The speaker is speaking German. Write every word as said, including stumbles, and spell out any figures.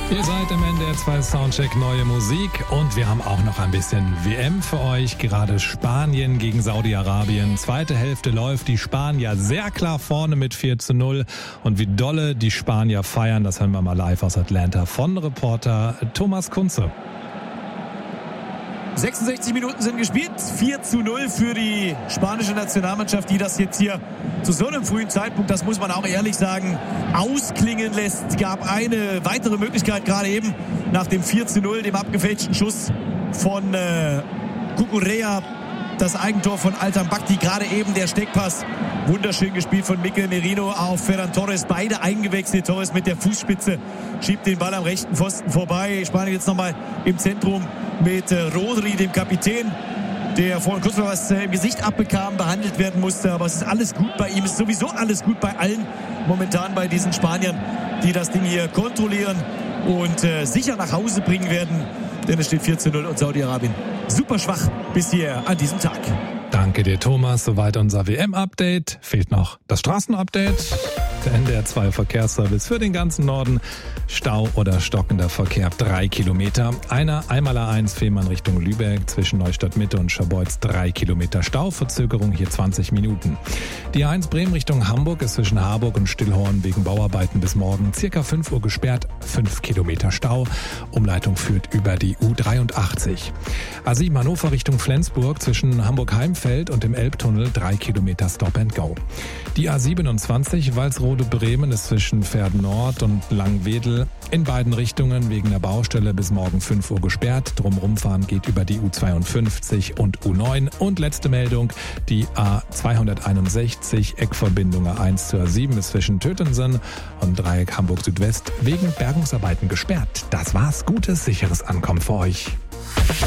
Ihr seid im N D R zwei Soundcheck Neue Musik und wir haben auch noch ein bisschen W M für euch. Gerade Spanien gegen Saudi-Arabien. Zweite Hälfte läuft, die Spanier sehr klar vorne mit vier zu null. Und wie dolle die Spanier feiern, das hören wir mal live aus Atlanta von Reporter Thomas Kunze. sechsundsechzig Minuten sind gespielt, vier zu null für die spanische Nationalmannschaft, die das jetzt hier zu so einem frühen Zeitpunkt, das muss man auch ehrlich sagen, ausklingen lässt. Es gab eine weitere Möglichkeit gerade eben nach dem vier zu null, dem abgefälschten Schuss von äh, Cucurella, das Eigentor von Altan Bakti, gerade eben der Steckpass. Wunderschön gespielt von Mikel Merino auf Ferran Torres. Beide eingewechselt. Torres mit der Fußspitze schiebt den Ball am rechten Pfosten vorbei. Spanien jetzt nochmal im Zentrum mit äh, Rodri, dem Kapitän, der vorhin kurz mal was äh, im Gesicht abbekam, behandelt werden musste. Aber es ist alles gut bei ihm. Es ist sowieso alles gut bei allen momentan bei diesen Spaniern, die das Ding hier kontrollieren und äh, sicher nach Hause bringen werden. Denn es steht vier zu null und Saudi-Arabien super schwach bis hier an diesem Tag. Danke dir, Thomas. Soweit unser W M-Update. Fehlt noch das Straßenupdate. Der N D R zwei Verkehrsservice für den ganzen Norden. Stau oder stockender Verkehr drei Kilometer. Einer einmal A eins Fehmarn Richtung Lübeck zwischen Neustadt Mitte und Scharbeutz drei Kilometer Stau. Verzögerung hier zwanzig Minuten. Die A eins Bremen Richtung Hamburg ist zwischen Harburg und Stillhorn wegen Bauarbeiten bis morgen circa fünf Uhr gesperrt. fünf Kilometer Stau. Umleitung führt über die U dreiundachtzig. A sieben Hannover Richtung Flensburg zwischen Hamburg-Heimfeld und dem Elbtunnel drei Kilometer Stop and Go. Die A siebenundzwanzig Walsrode-Bremen ist zwischen Verden Nord und Langwedel in beiden Richtungen wegen der Baustelle bis morgen fünf Uhr gesperrt. Drumrumfahren geht über die U zweiundfünfzig und U neun. Und letzte Meldung, die A zweihunderteinundsechzig Eckverbindung A eins zur A sieben ist zwischen Tötensen und Dreieck Hamburg Südwest wegen Bergungsarbeiten gesperrt. Das war's. Gutes, sicheres Ankommen für euch.